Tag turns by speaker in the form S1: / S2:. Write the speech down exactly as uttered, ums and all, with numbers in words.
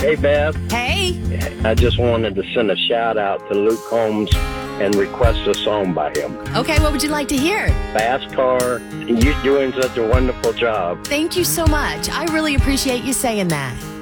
S1: Hey, Beth.
S2: Hey.
S1: I just wanted to send a shout out to Luke Combs and request a song by him.
S2: Okay, what would you like to hear?
S1: Fast Car. You're doing such a wonderful job.
S2: Thank you so much. I really appreciate you saying that.